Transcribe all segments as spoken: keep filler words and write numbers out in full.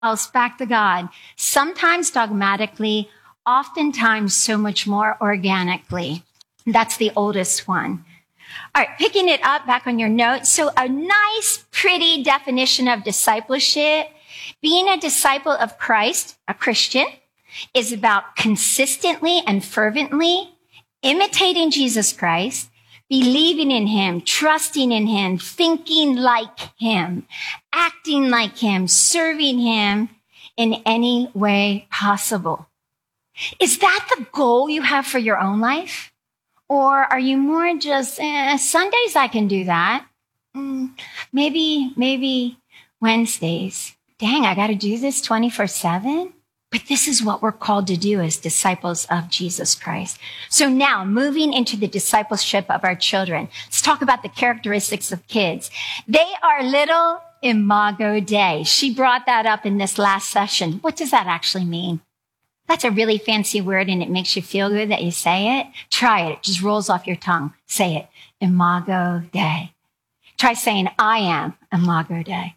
else back to God, sometimes dogmatically, oftentimes so much more organically. That's the oldest one. All right, picking it up back on your notes. So a nice, pretty definition of discipleship. Being a disciple of Christ, a Christian, is about consistently and fervently imitating Jesus Christ, believing in him, trusting in him, thinking like him, acting like him, serving him in any way possible. Is that the goal you have for your own life? Or are you more just, eh, Sundays I can do that. Mm, maybe, maybe Wednesdays. Dang, I got to do this twenty-four seven? But this is what we're called to do as disciples of Jesus Christ. So now, moving into the discipleship of our children, let's talk about the characteristics of kids. They are little imago Dei. She brought that up in this last session. What does that actually mean? That's a really fancy word and it makes you feel good that you say it. Try it. It just rolls off your tongue. Say it. Imago Dei. Try saying, I am imago Dei.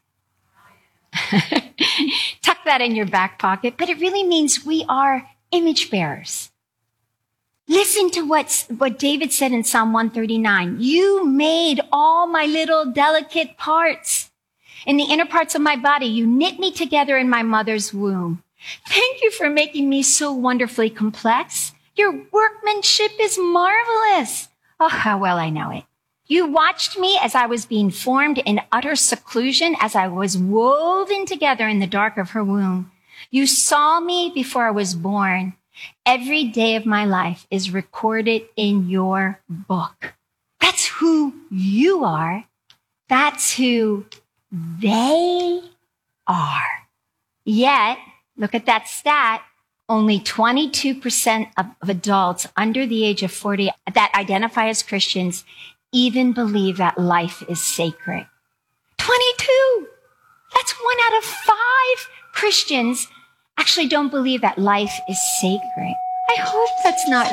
Tuck that in your back pocket, but it really means we are image bearers. Listen to what's, what David said in Psalm one thirty-nine. You made all my little delicate parts. In the inner parts of my body, you knit me together in my mother's womb. Thank you for making me so wonderfully complex. Your workmanship is marvelous. Oh, how well I know it. You watched me as I was being formed in utter seclusion, as I was woven together in the dark of her womb. You saw me before I was born. Every day of my life is recorded in your book. That's who you are. That's who they are. Yet, look at that stat. Only twenty-two percent of, of adults under the age of forty that identify as Christians even believe that life is sacred. twenty-two! That's one out of five Christians actually don't believe that life is sacred. I hope that's not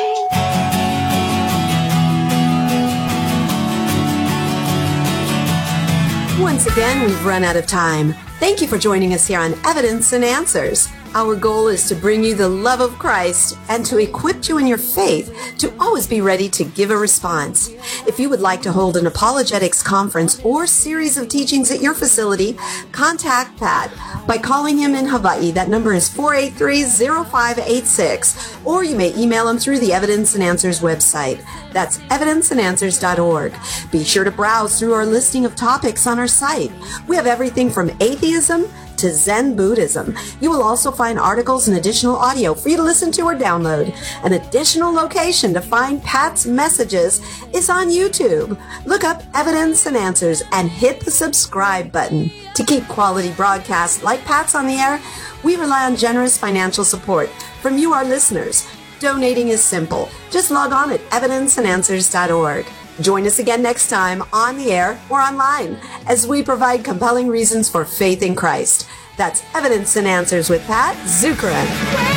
you. Once again, we've run out of time. Thank you for joining us here on Evidence and Answers. Our goal is to bring you the love of Christ and to equip you in your faith to always be ready to give a response. If you would like to hold an apologetics conference or series of teachings at your facility, contact Pat by calling him in Hawaii. That number is four eight three, zero five eight six, or you may email him through the Evidence and Answers website. That's evidence and answers dot org. Be sure to browse through our listing of topics on our site. We have everything from atheism to Zen Buddhism. You will also find articles and additional audio for you to listen to or download. An additional location to find Pat's messages is on YouTube. Look up Evidence and Answers and hit the subscribe button. To keep quality broadcasts like Pat's on the air, we rely on generous financial support from you, our listeners. Donating is simple. Just log on at evidence and answers dot org. Join us again next time on the air or online as we provide compelling reasons for faith in Christ. That's Evidence and Answers with Pat Zukeran.